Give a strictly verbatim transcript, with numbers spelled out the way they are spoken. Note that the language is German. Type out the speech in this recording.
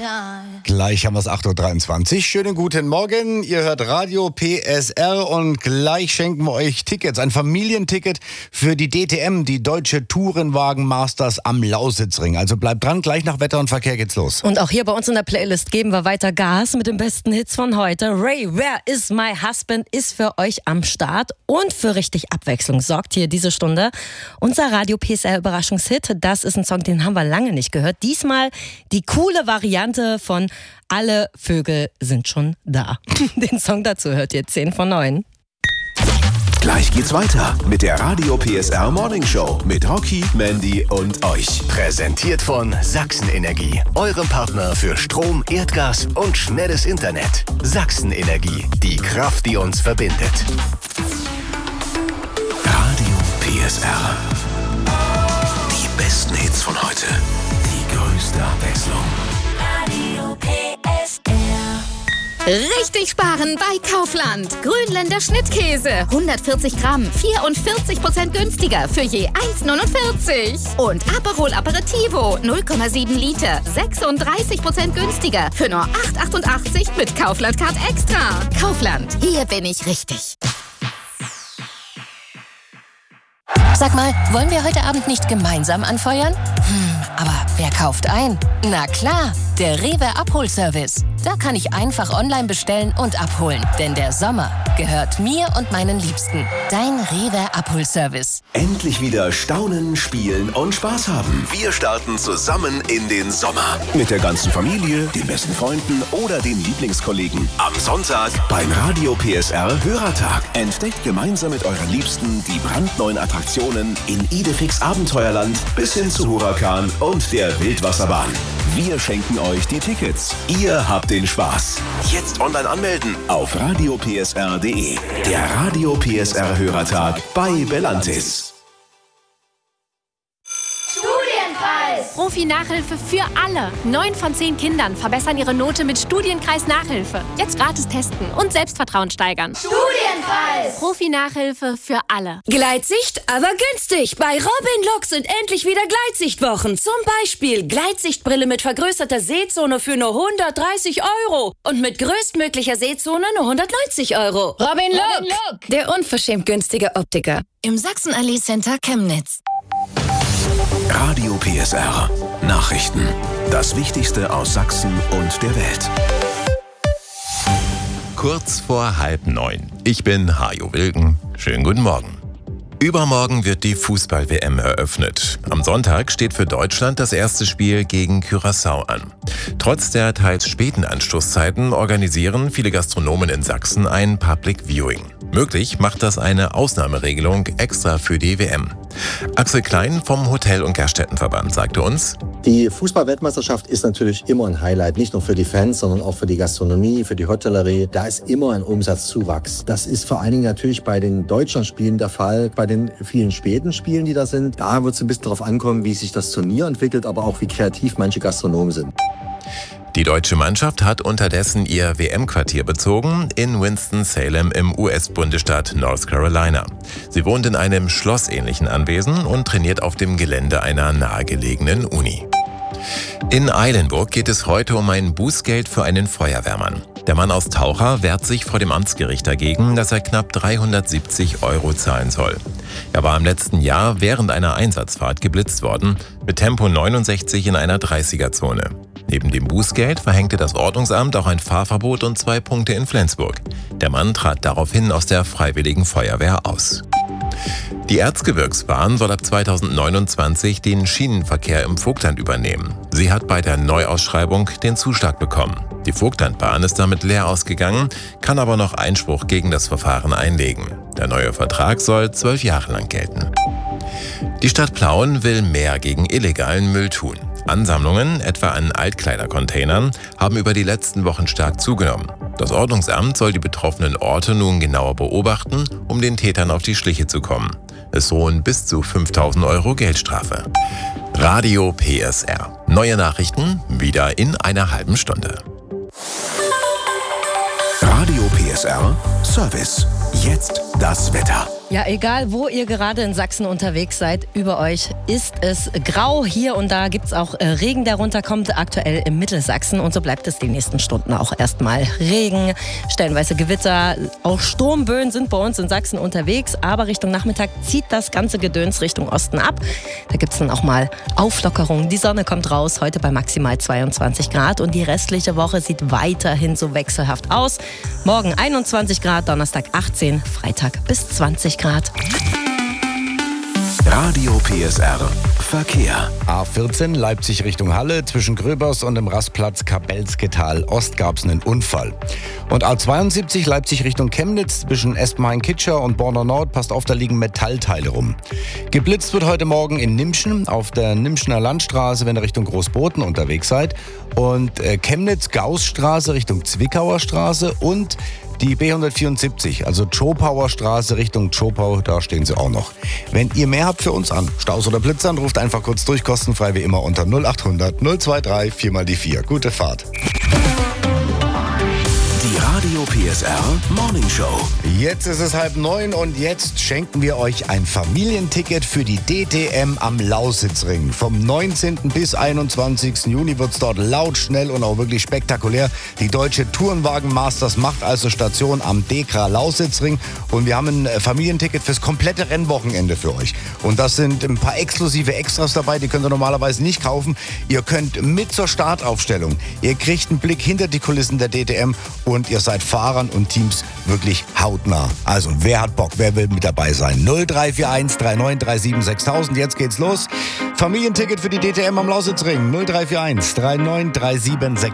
Gleich haben wir es acht Uhr dreiundzwanzig. Schönen guten Morgen. Ihr hört Radio P S R und gleich schenken wir euch Tickets. Ein Familienticket für die D T M, die Deutsche Tourenwagen Masters am Lausitzring. Also bleibt dran, gleich nach Wetter und Verkehr geht's los. Und auch hier bei uns in der Playlist geben wir weiter Gas mit den besten Hits von heute. Ray, Where is my husband ist für euch am Start. Und für richtig Abwechslung sorgt hier diese Stunde unser Radio P S R Überraschungshit. Das ist ein Song, den haben wir lange nicht gehört. Diesmal die coole Variante von Alle Vögel sind schon da. Den Song dazu hört ihr zehn vor neun. Gleich geht's weiter mit der Radio P S R Morning Show mit Rocky, Mandy und euch. Präsentiert von Sachsenenergie, eurem Partner für Strom, Erdgas und schnelles Internet. Sachsenenergie, die Kraft, die uns verbindet. Radio P S R. Die besten Hits von heute. Die größte Abwechslung. Radio P S R. Richtig sparen bei Kaufland. Grünländer Schnittkäse. hundertvierzig Gramm, vierundvierzig Prozent günstiger für je eins Komma neunundvierzig. Und Aperol Aperitivo, null Komma sieben Liter, sechsunddreißig Prozent günstiger für nur acht Komma achtundachtzig mit Kaufland Card Extra. Kaufland, hier bin ich richtig. Sag mal, wollen wir heute Abend nicht gemeinsam anfeuern? Hm, aber wer kauft ein? Na klar, der Rewe Abholservice. Da kann ich einfach online bestellen und abholen. Denn der Sommer gehört mir und meinen Liebsten. Dein Rewe Abholservice. Endlich wieder staunen, spielen und Spaß haben. Wir starten zusammen in den Sommer. Mit der ganzen Familie, den besten Freunden oder den Lieblingskollegen. Am Sonntag beim Radio P S R Hörertag. Entdeckt gemeinsam mit euren Liebsten die brandneuen Attraktionen in Idefix Abenteuerland bis hin zu Huracan und der Wildwasserbahn. Wir schenken euch die Tickets. Ihr habt den Spaß. Jetzt online anmelden auf radio p s r punkt d e. Der Radio P S R Hörertag bei Belantis. Profi-Nachhilfe für alle. Neun von zehn Kindern verbessern ihre Note mit Studienkreis-Nachhilfe. Jetzt gratis testen und Selbstvertrauen steigern. Studienkreis! Profi-Nachhilfe für alle. Gleitsicht, aber günstig. Bei Robin Look sind endlich wieder Gleitsichtwochen. Zum Beispiel Gleitsichtbrille mit vergrößerter Sehzone für nur hundertdreißig Euro. Und mit größtmöglicher Sehzone nur hundertneunzig Euro. Robin Look! Robin Look. Der unverschämt günstige Optiker. Im Sachsenallee Center Chemnitz. Radio P S R. Nachrichten. Das Wichtigste aus Sachsen und der Welt. Kurz vor halb neun. Ich bin Hajo Wilken. Schönen guten Morgen. Übermorgen wird die Fußball-W M eröffnet. Am Sonntag steht für Deutschland das erste Spiel gegen Curaçao an. Trotz der teils späten Anstoßzeiten organisieren viele Gastronomen in Sachsen ein Public Viewing. Möglich macht das eine Ausnahmeregelung extra für die W M. Axel Klein vom Hotel- und Gaststättenverband sagte uns: Die Fußball-Weltmeisterschaft ist natürlich immer ein Highlight, nicht nur für die Fans, sondern auch für die Gastronomie, für die Hotellerie. Da ist immer ein Umsatzzuwachs. Das ist vor allen Dingen natürlich bei den Deutschlandspielen der Fall, bei den vielen späten Spielen, die da sind. Da wird es ein bisschen darauf ankommen, wie sich das Turnier entwickelt, aber auch wie kreativ manche Gastronomen sind. Die deutsche Mannschaft hat unterdessen ihr W M-Quartier bezogen in Winston-Salem im U S-Bundesstaat North Carolina. Sie wohnt in einem schlossähnlichen Anwesen und trainiert auf dem Gelände einer nahegelegenen Uni. In Eilenburg geht es heute um ein Bußgeld für einen Feuerwehrmann. Der Mann aus Taucher wehrt sich vor dem Amtsgericht dagegen, dass er knapp dreihundertsiebzig Euro zahlen soll. Er war im letzten Jahr während einer Einsatzfahrt geblitzt worden, mit Tempo neunundsechzig in einer dreißiger-Zone. Neben dem Bußgeld verhängte das Ordnungsamt auch ein Fahrverbot und zwei Punkte in Flensburg. Der Mann trat daraufhin aus der Freiwilligen Feuerwehr aus. Die Erzgebirgsbahn soll ab zweitausendneunundzwanzig den Schienenverkehr im Vogtland übernehmen. Sie hat bei der Neuausschreibung den Zuschlag bekommen. Die Vogtlandbahn ist damit leer ausgegangen, kann aber noch Einspruch gegen das Verfahren einlegen. Der neue Vertrag soll zwölf Jahre lang gelten. Die Stadt Plauen will mehr gegen illegalen Müll tun. Ansammlungen, etwa an Altkleidercontainern, haben über die letzten Wochen stark zugenommen. Das Ordnungsamt soll die betroffenen Orte nun genauer beobachten, um den Tätern auf die Schliche zu kommen. Es drohen bis zu fünftausend Euro Geldstrafe. Radio P S R. Neue Nachrichten wieder in einer halben Stunde. Radio P S R Service. Jetzt das Wetter. Ja, egal wo ihr gerade in Sachsen unterwegs seid, über euch ist es grau. Hier und da gibt es auch äh, Regen, der runterkommt, aktuell im Mittelsachsen. Und so bleibt es die nächsten Stunden auch erstmal Regen, stellenweise Gewitter. Auch Sturmböen sind bei uns in Sachsen unterwegs. Aber Richtung Nachmittag zieht das ganze Gedöns Richtung Osten ab. Da gibt es dann auch mal Auflockerungen. Die Sonne kommt raus, heute bei maximal zweiundzwanzig Grad. Und die restliche Woche sieht weiterhin so wechselhaft aus. Morgen einundzwanzig Grad, Donnerstag achtzehn, Freitag bis zwanzig Grad. Radio P S R Verkehr. A vierzehn Leipzig Richtung Halle. Zwischen Gröbers und dem Rastplatz Kabelsketal Ost gab es einen Unfall. Und A zweiundsiebzig Leipzig Richtung Chemnitz zwischen Espenhain-Kitscher und Borner Nord. Passt auf, da liegen Metallteile rum. Geblitzt wird heute Morgen in Nimschen auf der Nimschener Landstraße, wenn ihr Richtung Großboten unterwegs seid. Und äh, Chemnitz-Gaußstraße Richtung Zwickauer Straße und die B hundertvierundsiebzig, also Zschopauer Straße Richtung Zschopau, da stehen sie auch noch. Wenn ihr mehr habt für uns an Staus oder Blitzern, ruft einfach kurz durch, kostenfrei wie immer unter null achthundert null zweiundzwanzig vier mal die vier. Gute Fahrt. Die Radio P S R Morning Show. Jetzt ist es halb neun und jetzt schenken wir euch ein Familienticket für die D T M am Lausitzring. Vom neunzehnten bis einundzwanzigsten Juni wird es dort laut, schnell und auch wirklich spektakulär. Die Deutsche Tourenwagen Masters macht also Station am D K Lausitzring und wir haben ein Familienticket fürs komplette Rennwochenende für euch. Und das sind ein paar exklusive Extras dabei, die könnt ihr normalerweise nicht kaufen. Ihr könnt mit zur Startaufstellung. Ihr kriegt einen Blick hinter die Kulissen der D T M und ihr seid Fahrern und Teams wirklich hautnah. Also, wer hat Bock? Wer will mit dabei sein? null drei vier eins drei neun drei sieben sechstausend. Jetzt geht's los. Familienticket für die D T M am Lausitzring. null drei vier eins drei neun drei sieben sechstausend.